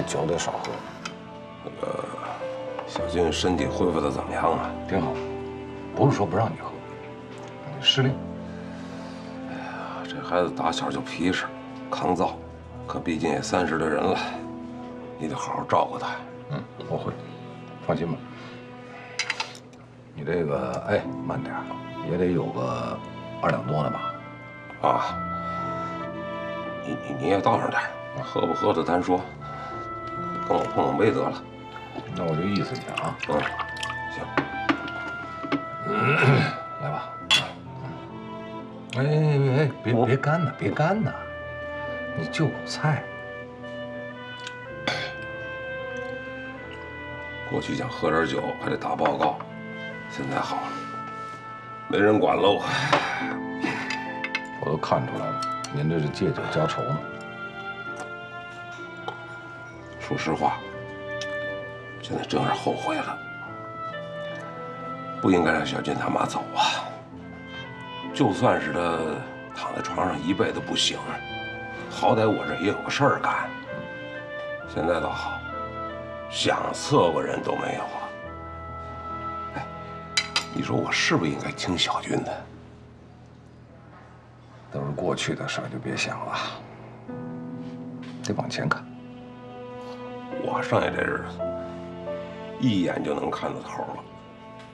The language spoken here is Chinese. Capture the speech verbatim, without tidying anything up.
酒得少喝。 那个小军身体恢复的怎么样啊？ 挺好，不是说不让你喝，让你适令。 哎呀，这孩子打小就皮实、抗造，可毕竟也三十的人了，你得好好照顾他。 嗯，我会，放心吧。你这个，哎，慢点，也得有个二两多呢吧？ 啊，你你你也倒上点，喝不喝的单说，跟我碰碰杯得了。 那我就意思一下啊。 嗯，行。 嗯、来吧。哎哎哎，别别干呐，别干呐，你就口菜。 过去想喝点酒还得打报告，现在好了，没人管喽。 我都看出来了，您这是借酒浇愁呢。 说实话，现在真是后悔了，不应该让小军他妈走啊。就算是他躺在床上一辈子不醒，好歹我这也有个事儿干。现在倒好，想测过人都没有了。哎，你说我是不是应该听小军的？ 都是过去的事儿，就别想了，得往前看。 我剩下这日子，一眼就能看到头了。